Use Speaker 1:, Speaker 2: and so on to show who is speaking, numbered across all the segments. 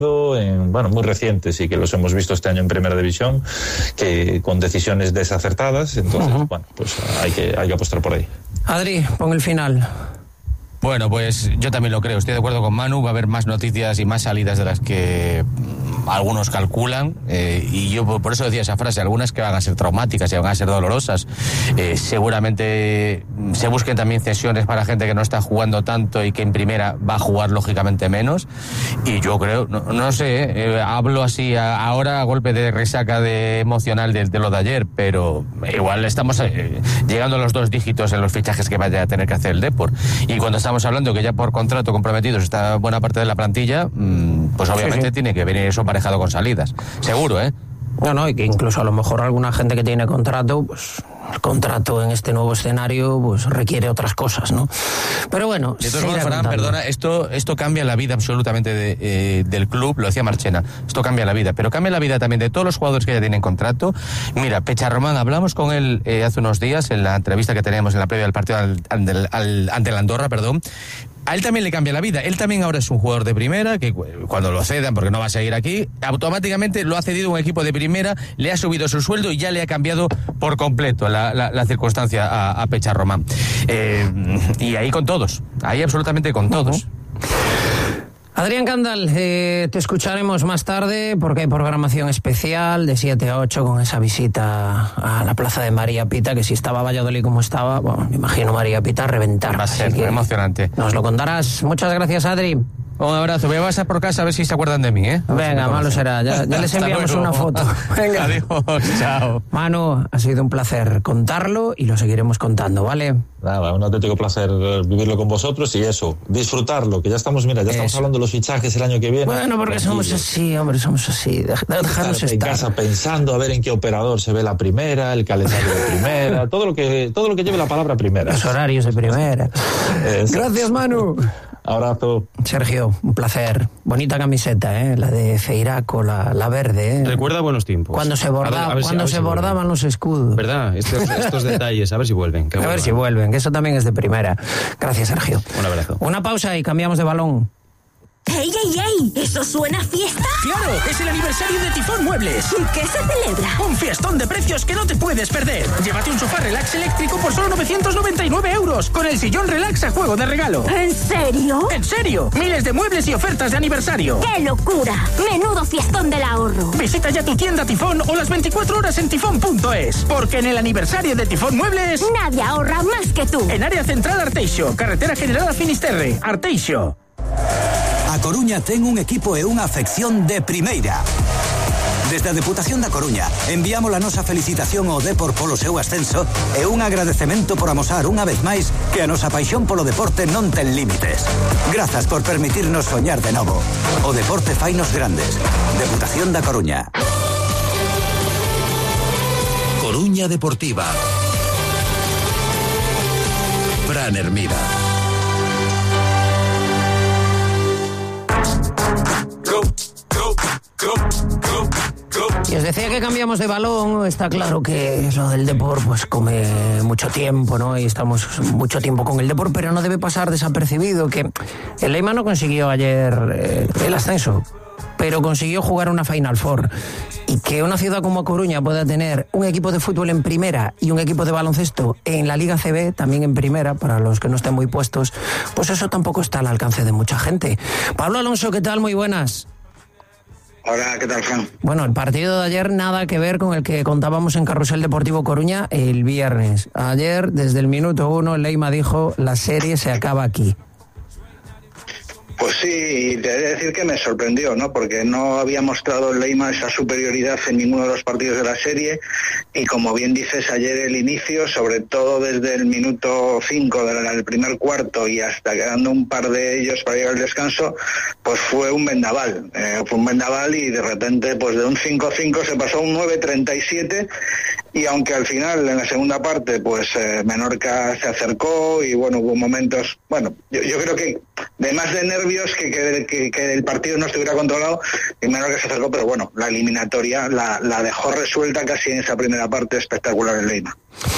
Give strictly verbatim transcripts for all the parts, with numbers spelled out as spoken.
Speaker 1: En, bueno, muy recientes y que los hemos visto este año en Primera División, que con decisiones desacertadas, entonces, uh-huh. bueno, pues hay que, hay que apostar por ahí.
Speaker 2: Adri, pon el final.
Speaker 3: Bueno, pues yo también lo creo, estoy de acuerdo con Manu, va a haber más noticias y más salidas de las que algunos calculan, eh, y yo por eso decía esa frase, algunas que van a ser traumáticas y van a ser dolorosas, eh, seguramente se busquen también cesiones para gente que no está jugando tanto y que en primera va a jugar lógicamente menos, y yo creo, no, no sé, eh, hablo así a, ahora a golpe de resaca de emocional de, de lo de ayer, pero igual estamos eh, llegando a los dos dígitos en los fichajes que vaya a tener que hacer el Depor, y cuando estamos Estamos hablando que ya por contrato comprometidos está buena parte de la plantilla, pues obviamente sí, sí. tiene que venir eso aparejado con salidas. Seguro, ¿eh?
Speaker 2: No, no, y que incluso a lo mejor alguna gente que tiene contrato, pues el contrato en este nuevo escenario pues requiere otras cosas, ¿no? Pero bueno,
Speaker 3: de todos modos, Fran, perdona, esto, esto cambia la vida absolutamente de, eh, del club, lo decía Marchena, esto cambia la vida, pero cambia la vida también de todos los jugadores que ya tienen contrato. Mira, Pecharromán, hablamos con él eh, hace unos días en la entrevista que teníamos en la previa del partido al, al, al, ante el Andorra, perdón. A él también le cambia la vida. Él también ahora es un jugador de primera, que cuando lo cedan, porque no va a seguir aquí, automáticamente lo ha cedido un equipo de primera, le ha subido su sueldo y ya le ha cambiado por completo la, la, la circunstancia a, a Pecharromán. Eh, y ahí con todos, ahí absolutamente con todos.
Speaker 2: Adrián Candal, eh, te escucharemos más tarde porque hay programación especial de siete a ocho con esa visita a la plaza de María Pita, que si estaba Valladolid como estaba, bueno, me imagino María Pita a reventar.
Speaker 3: Va a ser emocionante.
Speaker 2: Nos lo contarás. Muchas gracias, Adri.
Speaker 3: Un abrazo, voy a pasar por casa a ver si se acuerdan de mí, ¿eh?
Speaker 2: Venga, malo será, ya, ya les enviamos una foto. Venga.
Speaker 3: Adiós, chao.
Speaker 2: Manu, ha sido un placer contarlo y lo seguiremos contando, ¿vale?
Speaker 1: Nada, un auténtico placer vivirlo con vosotros y eso, disfrutarlo, que ya estamos, mira, ya eso. Estamos hablando de los fichajes el año que viene.
Speaker 2: Bueno, porque Tranquilo. somos así, hombre, somos así, dejarnos estar.
Speaker 1: En casa pensando a ver en qué operador se ve la primera, el calendario de primera, todo lo que, todo lo que lleve la palabra primera.
Speaker 2: Los horarios de primera. Eso. Gracias, Manu.
Speaker 1: Abrazo.
Speaker 2: Sergio, un placer. Bonita camiseta, ¿eh? La de Feiraco, la, la verde, ¿eh?
Speaker 4: Recuerda buenos tiempos.
Speaker 2: Cuando se, borda, a ver, a ver cuando si, se si bordaban vuelven. Los escudos.
Speaker 4: ¿Verdad? Estos, estos detalles, a ver si vuelven.
Speaker 2: A ver si vuelven, que eso también es de primera. Gracias, Sergio.
Speaker 4: Un abrazo.
Speaker 2: Una pausa y cambiamos de balón.
Speaker 5: ¡Ey, ey, ey! ¿Eso suena a fiesta?
Speaker 6: ¡Claro! ¡Es el aniversario de Tifón Muebles!
Speaker 5: ¿Y qué se celebra?
Speaker 6: ¡Un fiestón de precios que no te puedes perder! Llévate un sofá relax eléctrico por solo novecientos noventa y nueve euros, con el sillón relax a juego de regalo.
Speaker 5: ¿En serio?
Speaker 6: ¡En serio! Miles de muebles y ofertas de aniversario.
Speaker 5: ¡Qué locura! ¡Menudo fiestón del ahorro!
Speaker 6: Visita ya tu tienda Tifón o las veinticuatro horas en tifón punto es, porque en el aniversario de Tifón Muebles...
Speaker 5: nadie ahorra más que tú.
Speaker 6: En área central Arteixo, carretera general a Finisterre, Arteixo.
Speaker 7: A Coruña ten un equipo e unha afección de primeira. Desde a Deputación da Coruña enviamos a nosa felicitación ao Depor polo seu ascenso e un agradecemento por amosar unha vez máis que a nosa paixón polo deporte non ten límites. Grazas por permitirnos soñar de novo. O deporte fainos grandes. Deputación da Coruña.
Speaker 8: Coruña Deportiva. Fran Hermida.
Speaker 2: Y os decía que cambiamos de balón. Está claro que lo del Depor pues come mucho tiempo, ¿no? Y estamos mucho tiempo con el Depor, pero no debe pasar desapercibido que el Leima no consiguió ayer eh, el ascenso, pero consiguió jugar una Final Four. Y que una ciudad como Coruña pueda tener un equipo de fútbol en primera y un equipo de baloncesto en la Liga C B, también en primera, para los que no estén muy puestos, pues eso tampoco está al alcance de mucha gente. Pablo Alonso, ¿qué tal? Muy buenas.
Speaker 9: Hola, ¿qué tal, Fran?
Speaker 2: Bueno, el partido de ayer nada que ver con el que contábamos en Carrusel Deportivo Coruña el viernes. Ayer, desde el minuto uno, el Leima dijo, la serie se acaba aquí.
Speaker 9: Pues sí, te he de decir que me sorprendió, ¿no? Porque no había mostrado el Leima esa superioridad en ninguno de los partidos de la serie y como bien dices, ayer el inicio, sobre todo desde el minuto cinco del primer cuarto y hasta quedando un par de ellos para llegar al descanso, pues fue un vendaval, eh, fue un vendaval y de repente pues de un cinco cinco se pasó a un nueve treinta y siete y aunque al final en la segunda parte pues eh, Menorca se acercó y bueno, hubo momentos, bueno, yo, yo creo que de más de nervios que, que, que, que el partido no estuviera controlado y Menorca se acercó, pero bueno, la eliminatoria la, la dejó resuelta casi en esa primera parte, espectacular el Leima.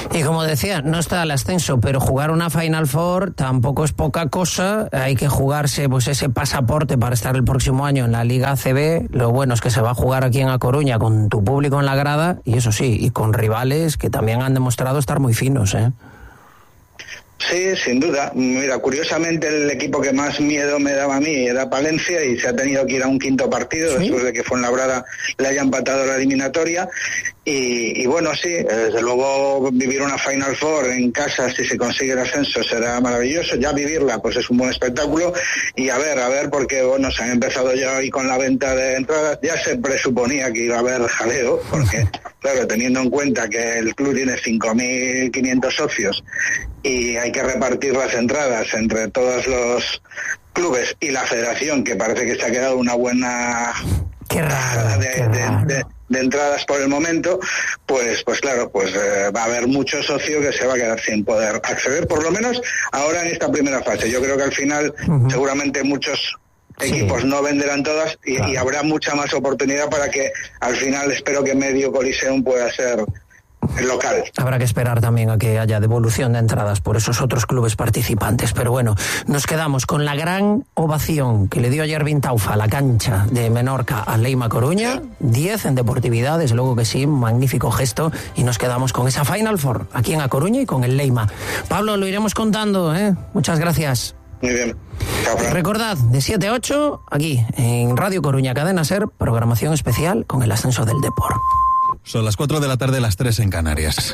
Speaker 2: Y como decía, no está el ascenso, pero jugar una Final Four tampoco es poca cosa. Hay que jugarse pues ese pasaporte para estar el próximo año en la Liga A C B. Lo bueno es que se va a jugar aquí en A Coruña con tu público en la grada y eso sí, y con rivales que también han demostrado estar muy finos, ¿eh?
Speaker 9: Sí, sin duda. Mira, curiosamente el equipo que más miedo me daba a mí era Palencia y se ha tenido que ir a un quinto partido, ¿sí?, después de que Fuenlabrada le haya empatado la eliminatoria. Y, y bueno, sí, desde luego vivir una Final Four en casa, si se consigue el ascenso, será maravilloso. Ya vivirla, pues es un buen espectáculo. Y a ver, a ver, porque bueno, se han empezado ya hoy con la venta de entradas. Ya se presuponía que iba a haber jaleo, porque claro, teniendo en cuenta que el club tiene cinco mil quinientos socios y hay que repartir las entradas entre todos los clubes y la federación, que parece que se ha quedado una buena...
Speaker 2: Qué raro,
Speaker 9: de,
Speaker 2: qué raro.
Speaker 9: De, de, de entradas por el momento, pues pues claro, pues eh, va a haber mucho socio que se va a quedar sin poder acceder, por lo menos ahora en esta primera fase. Yo creo que al final uh-huh. seguramente muchos equipos sí. no venderán todas y, claro. y habrá mucha más oportunidad para que al final espero que medio Coliseum pueda ser local.
Speaker 2: Habrá que esperar también a que haya devolución de entradas por esos otros clubes participantes, pero bueno, nos quedamos con la gran ovación que le dio ayer Vintaufa a la cancha de Menorca a Leima Coruña, diez en deportividad, desde luego que sí, magnífico gesto, y nos quedamos con esa Final Four aquí en A Coruña y con el Leima. Pablo, lo iremos contando, ¿eh? Muchas gracias.
Speaker 9: Muy bien.
Speaker 2: Recordad, de siete a ocho, aquí en Radio Coruña Cadena Ser, programación especial con el ascenso del Depor.
Speaker 10: Son las cuatro de la tarde, las tres en Canarias.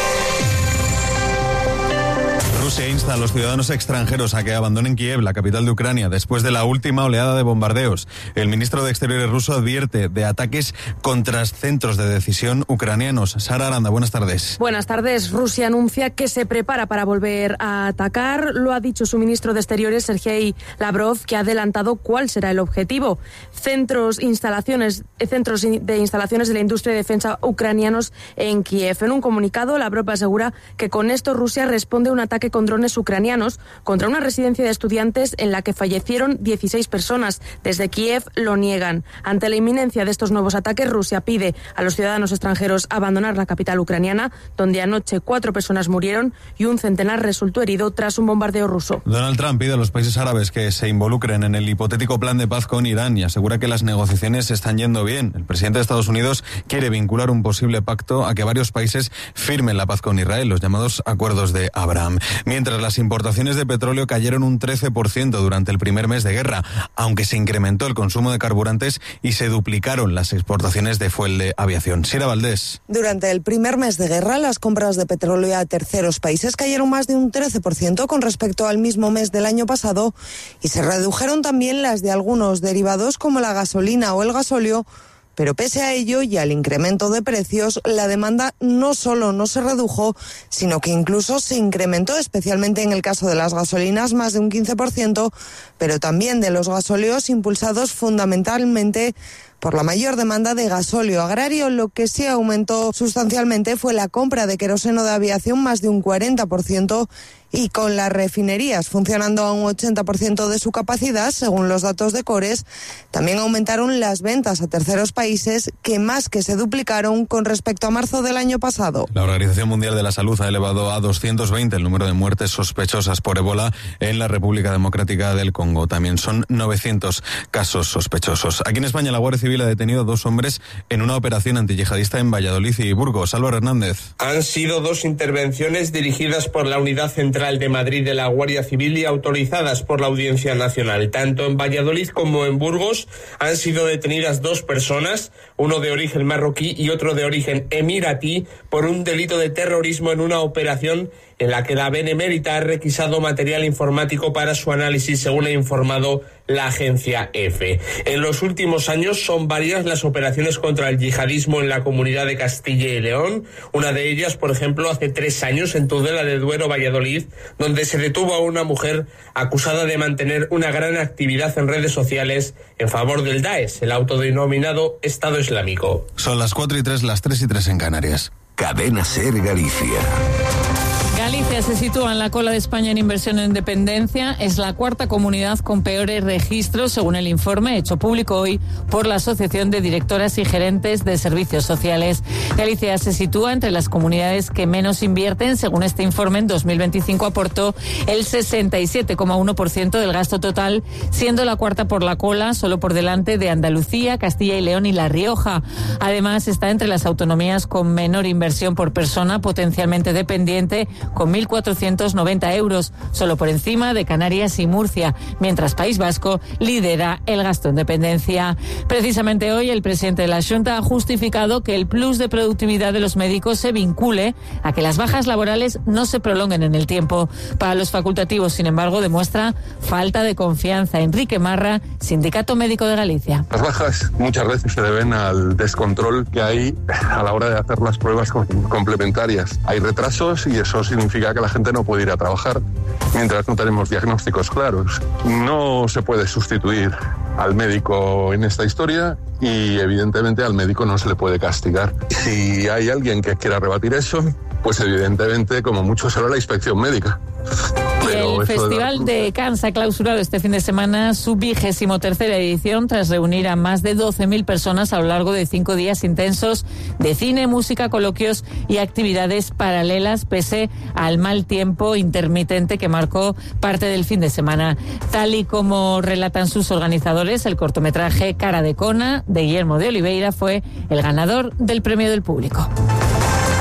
Speaker 10: Rusia insta a los ciudadanos extranjeros a que abandonen Kiev, la capital de Ucrania, después de la última oleada de bombardeos. El ministro de Exteriores ruso advierte de ataques contra centros de decisión ucranianos. Sara Aranda, buenas tardes.
Speaker 11: Buenas tardes. Rusia anuncia que se prepara para volver a atacar. Lo ha dicho su ministro de Exteriores, Sergei Lavrov, que ha adelantado cuál será el objetivo. Centros, instalaciones, centros de instalaciones de la industria de defensa ucranianos en Kiev. En un comunicado, Lavrov asegura que con esto Rusia responde a un ataque con drones ucranianos contra una residencia de estudiantes en la que fallecieron dieciséis personas. Desde Kiev lo niegan. Ante la inminencia de estos nuevos ataques, Rusia pide a los ciudadanos extranjeros abandonar la capital ucraniana, donde anoche cuatro personas murieron y un centenar resultó herido tras un bombardeo ruso.
Speaker 10: Donald Trump pide a los países árabes que se involucren en el hipotético plan de paz con Irán y asegura que las negociaciones están yendo bien. El presidente de Estados Unidos quiere vincular un posible pacto a que varios países firmen la paz con Israel, los llamados acuerdos de Abraham. Mientras las importaciones de petróleo cayeron un trece por ciento durante el primer mes de guerra, aunque se incrementó el consumo de carburantes y se duplicaron las exportaciones de fuel de aviación. Sira Valdés.
Speaker 12: Durante el primer mes de guerra, las compras de petróleo a terceros países cayeron más de un trece por ciento con respecto al mismo mes del año pasado y se redujeron también las de algunos derivados como la gasolina o el gasóleo. Pero pese a ello y al incremento de precios, la demanda no solo no se redujo, sino que incluso se incrementó, especialmente en el caso de las gasolinas, más de un quince por ciento, pero también de los gasóleos, impulsados fundamentalmente por la mayor demanda de gasóleo agrario. Lo que sí aumentó sustancialmente fue la compra de queroseno de aviación, más de un cuarenta por ciento, y con las refinerías funcionando a un ochenta por ciento de su capacidad, según los datos de Cores, también aumentaron las ventas a terceros países, que más que se duplicaron con respecto a marzo del año pasado.
Speaker 10: La Organización Mundial de la Salud ha elevado a doscientos veinte el número de muertes sospechosas por ébola en la República Democrática del Congo. También son novecientos casos sospechosos. Aquí en España, la Guardia Civil ha detenido a dos hombres en una operación antiyihadista en Valladolid y Burgos. Álvaro Hernández.
Speaker 13: Han sido dos intervenciones dirigidas por la Unidad Central de Madrid de la Guardia Civil y autorizadas por la Audiencia Nacional. Tanto en Valladolid como en Burgos han sido detenidas dos personas, uno de origen marroquí y otro de origen emiratí, por un delito de terrorismo en una operación en la que la Benemérita ha requisado material informático para su análisis, según ha informado la agencia EFE. En los últimos años son varias las operaciones contra el yihadismo en la comunidad de Castilla y León. Una de ellas, por ejemplo, hace tres años en Tudela de Duero, Valladolid, donde se detuvo a una mujer acusada de mantener una gran actividad en redes sociales en favor del Daesh, el autodenominado Estado Islámico.
Speaker 10: Son las cuatro y tres, las tres y tres en Canarias.
Speaker 8: Cadena Ser Galicia.
Speaker 11: Galicia
Speaker 14: Galicia se sitúa en la cola de España en inversión en dependencia. Es la cuarta comunidad con peores registros, según el informe hecho público hoy por la Asociación de Directoras y Gerentes de Servicios Sociales. Galicia se sitúa entre las comunidades que menos invierten. Según este informe, en dos mil veinticinco aportó el sesenta y siete coma uno por ciento del gasto total, siendo la cuarta por la cola, solo por delante de Andalucía, Castilla y León y La Rioja. Además, está entre las autonomías con menor inversión por persona potencialmente dependiente, con mil cuatrocientos noventa euros, solo por encima de Canarias y Murcia, mientras País Vasco lidera el gasto en dependencia. Precisamente hoy el presidente de la Xunta ha justificado que el plus de productividad de los médicos se vincule a que las bajas laborales no se prolonguen en el tiempo. Para los facultativos, sin embargo, demuestra falta de confianza. Enrique Marra, Sindicato Médico de Galicia.
Speaker 15: Las bajas muchas veces se deben al descontrol que hay a la hora de hacer las pruebas complementarias. Hay retrasos y eso significa que la gente no puede ir a trabajar mientras no tenemos diagnósticos claros. No se puede sustituir al médico en esta historia y evidentemente al médico no se le puede castigar. Si hay alguien que quiera rebatir eso, pues evidentemente como mucho será la inspección médica.
Speaker 14: Y el Festival de Cannes ha clausurado este fin de semana su vigésimo tercera edición tras reunir a más de doce mil personas a lo largo de cinco días intensos de cine, música, coloquios y actividades paralelas, pese al mal tiempo intermitente que marcó parte del fin de semana. Tal y como relatan sus organizadores, el cortometraje Cara de Cona, de Guillermo de Oliveira, fue el ganador del premio del público.